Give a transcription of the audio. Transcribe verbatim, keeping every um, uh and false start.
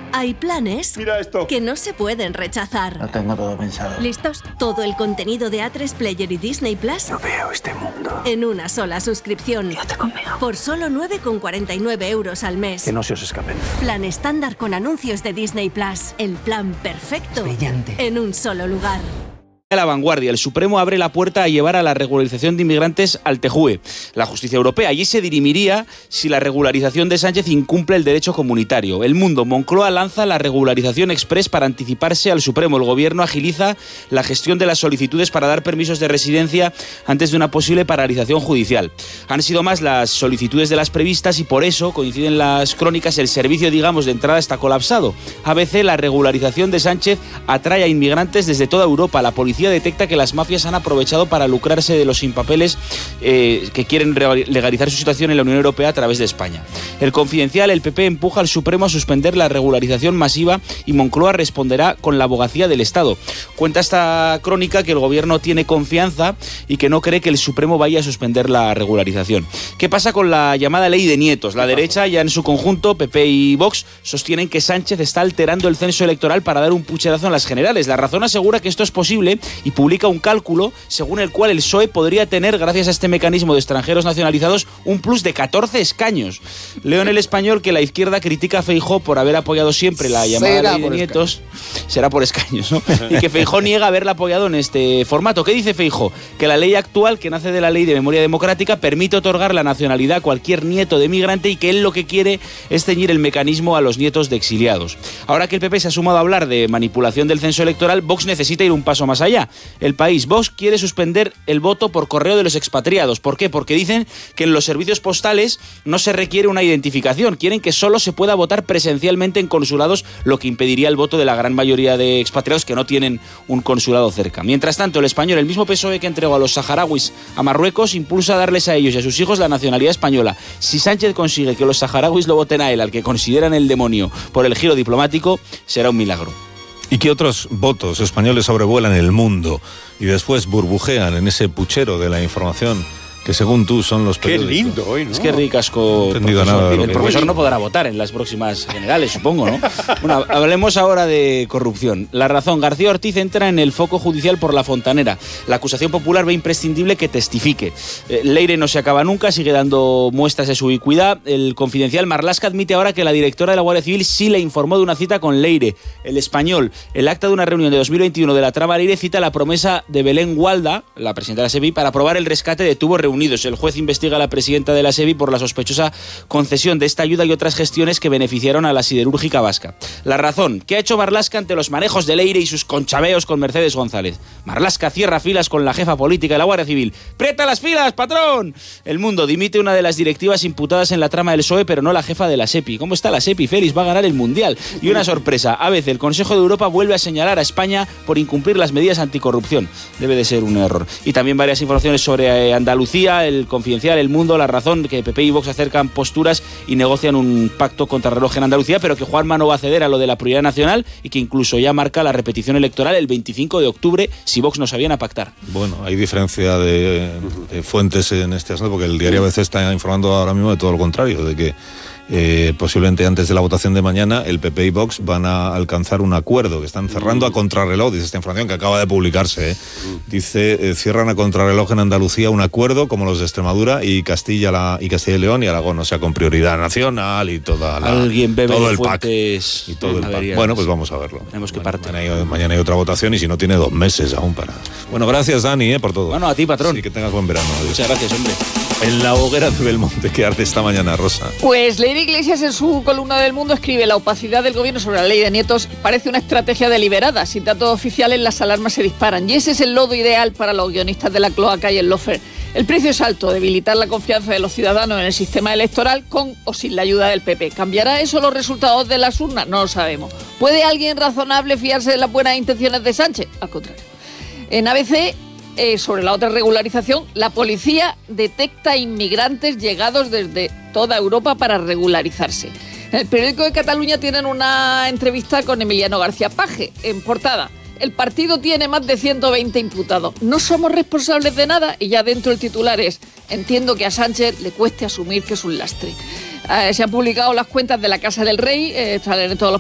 Hay planes Mira esto. que no se pueden rechazar. Lo tengo todo pensado. ¿Listos? Todo el contenido de A tres Player y Disney Plus No veo este mundo. en una sola suscripción. Quédate conmigo. Por solo nueve con cuarenta y nueve euros al mes. Que no se os escapen. Plan estándar con anuncios de Disney Plus. El plan perfecto. Brillante. En un solo lugar. A La Vanguardia, el Supremo abre la puerta a llevar a la regularización de inmigrantes al T J U E, la justicia europea. Allí se dirimiría si la regularización de Sánchez incumple el derecho comunitario. El Mundo, Moncloa lanza la regularización express para anticiparse al Supremo. El gobierno agiliza la gestión de las solicitudes para dar permisos de residencia antes de una posible paralización judicial. Han sido más las solicitudes de las previstas y por eso, coinciden las crónicas, el servicio, digamos, de entrada está colapsado. A B C, la regularización de Sánchez atrae a inmigrantes desde toda Europa. La policía detecta que las mafias han aprovechado para lucrarse de los sin papeles eh, que quieren legalizar su situación en la Unión Europea a través de España. El Confidencial, el P P empuja al Supremo a suspender la regularización masiva y Moncloa responderá con la abogacía del Estado. Cuenta esta crónica que el gobierno tiene confianza y que no cree que el Supremo vaya a suspender la regularización. ¿Qué pasa con la llamada ley de nietos? La derecha, ya en su conjunto, P P y Vox, sostienen que Sánchez está alterando el censo electoral para dar un pucherazo en las generales. La Razón asegura que esto es posible y publica un cálculo según el cual el P S O E podría tener, gracias a este mecanismo de extranjeros nacionalizados, un plus de catorce escaños. Leo en El Español que la izquierda critica a Feijóo por haber apoyado siempre la llamada Será ley de por nietos. escaños. Será por escaños, ¿no? Y que Feijóo niega haberla apoyado en este formato. ¿Qué dice Feijóo? Que la ley actual, que nace de la Ley de Memoria Democrática, permite otorgar la nacionalidad a cualquier nieto de migrante y que él lo que quiere es ceñir el mecanismo a los nietos de exiliados. Ahora que el P P se ha sumado a hablar de manipulación del censo electoral, Vox necesita ir un paso más allá. El País, Vox quiere suspender el voto por correo de los expatriados. ¿Por qué? Porque dicen que en los servicios postales no se requiere una identificación. Quieren que solo se pueda votar presencialmente en consulados, lo que impediría el voto de la gran mayoría de expatriados que no tienen un consulado cerca. Mientras tanto, El Español, el mismo P S O E que entregó a los saharauis a Marruecos, impulsa a darles a ellos y a sus hijos la nacionalidad española. Si Sánchez consigue que los saharauis lo voten a él, al que consideran el demonio, por el giro diplomático, será un milagro. ¿Y qué otros votos españoles sobrevuelan el mundo y después burbujean en ese puchero de la información que según tú son los Qué periódicos? lindo hoy, ¿no? Es que ricasco. No he entendido profesor. nada de lo El que profesor dice. no podrá votar en las próximas generales, supongo, ¿no? Bueno, hablemos ahora de corrupción. La Razón, García Ortiz entra en el foco judicial por La Fontanera. La acusación popular ve imprescindible que testifique. Eh, Leire no se acaba nunca, sigue dando muestras de su ubicuidad. El Confidencial, Marlaska admite ahora que la directora de la Guardia Civil sí le informó de una cita con Leire. El Español, el acta de una reunión de dos mil veintiuno de la trama Leire cita la promesa de Belén Gualda, la presidenta de la SEBI, para aprobar el rescate de tubos reunidos. El juez investiga a la presidenta de la SEBI por la sospechosa concesión de esta ayuda y otras gestiones que beneficiaron a la siderúrgica vasca. La Razón, ¿qué ha hecho Marlaska ante los manejos de Leire y sus conchabeos con Mercedes González? Marlaska cierra filas con la jefa política de la Guardia Civil. ¡Prieta las filas, patrón! El Mundo, dimite una de las directivas imputadas en la trama del P S O E, pero no la jefa de la SEPI. ¿Cómo está la SEPI, Félix? Va a ganar el Mundial. Y una sorpresa, a veces el Consejo de Europa vuelve a señalar a España por incumplir las medidas anticorrupción. Debe de ser un error. Y también varias informaciones sobre Andalucía, el Confidencial, El Mundo, La Razón, que P P y Vox acercan posturas y negocian un pacto contrarreloj en Andalucía, pero que Juanma no va a ceder a lo de la prioridad nacional y que incluso ya marca la repetición electoral el veinticinco de octubre si Vox no sabían a pactar. Bueno, hay diferencia de, de fuentes en este asunto, porque el diario A B C está informando ahora mismo de todo lo contrario, de que Eh, posiblemente antes de la votación de mañana el P P y Vox van a alcanzar un acuerdo, que están cerrando a contrarreloj, dice esta información que acaba de publicarse, ¿eh? Dice, eh, cierran a contrarreloj en Andalucía un acuerdo como los de Extremadura y Castilla, la, y Castilla y León y Aragón, o sea, con prioridad nacional y toda la, Alguien bebe todo de el pack fuentes y todo el pack. averiadas. Bueno, pues vamos a verlo. Tenemos que Mañana, partir. mañana, hay, mañana hay otra votación y si no tiene dos meses aún para... Bueno, gracias Dani, ¿eh? Por todo. Bueno, a ti, patrón. Sí, que tengas buen verano. Adiós. Muchas gracias, hombre. En la hoguera de Belmonte, que arde esta mañana, Rosa. Pues Leire Iglesias en su columna del Mundo escribe: la opacidad del gobierno sobre la ley de nietos parece una estrategia deliberada. Sin datos oficiales las alarmas se disparan y ese es el lodo ideal para los guionistas de La Cloaca y el Lofer. El precio es alto, debilitar la confianza de los ciudadanos en el sistema electoral con o sin la ayuda del P P. ¿Cambiará eso los resultados de las urnas? No lo sabemos. ¿Puede alguien razonable fiarse de las buenas intenciones de Sánchez? Al contrario. En A B C... Eh, sobre la otra regularización, la policía detecta inmigrantes llegados desde toda Europa para regularizarse. En el periódico de Cataluña tienen una entrevista con Emiliano García Paje, en portada: el partido tiene más de ciento veinte imputados. No somos responsables de nada. Y ya dentro el titular es: entiendo que a Sánchez le cueste asumir que es un lastre. Eh, se han publicado las cuentas de la Casa del Rey, eh, salen en todos los